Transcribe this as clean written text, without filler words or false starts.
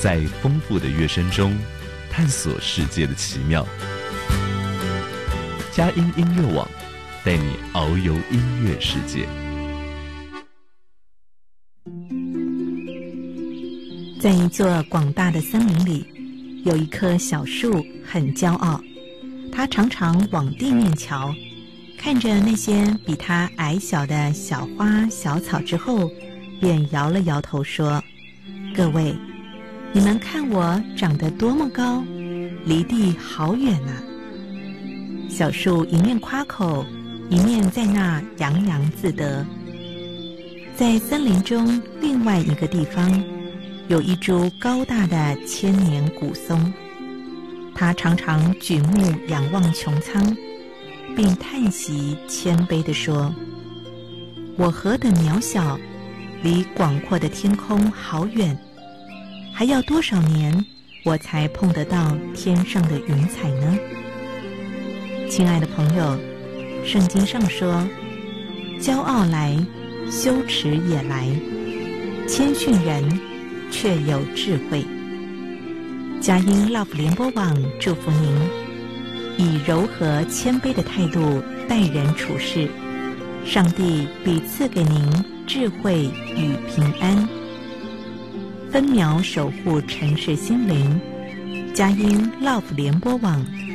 在丰富的乐声中探索世界的奇妙。佳音音乐网带你遨游音乐世界。 在一座广大的森林里，有一棵小树很骄傲，它常常往地面瞧，看着那些比它矮小的小花小草之后，便摇了摇头说：各位，你们看我长得多么高，离地好远啊。小树一面夸口，一面在那洋洋自得。在森林中另外一个地方，有一株高大的千年古松，它常常举目仰望穹苍，并叹息谦卑地说：我何等渺小，离广阔的天空好远，还要多少年我才碰得到天上的云彩呢？亲爱的朋友，圣经上说，骄傲来，羞耻也来，谦逊人却有智慧。佳音 Love 联播网祝福您，以柔和谦卑的态度待人处事，上帝必赐给您智慧与平安。分秒守护城市心灵，佳音 Love 联播网